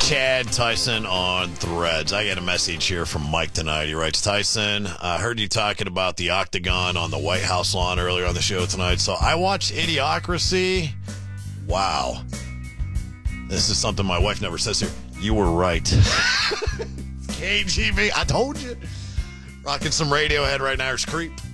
Chad Tyson on Threads. I get a message here from Mike tonight. He writes, Tyson, I heard you talking about the octagon on the White House lawn earlier on the show tonight. So I watched Idiocracy. Wow. This is something my wife never says here. You were right. KGB, I told you. Rocking some Radiohead right now. Here's Creep.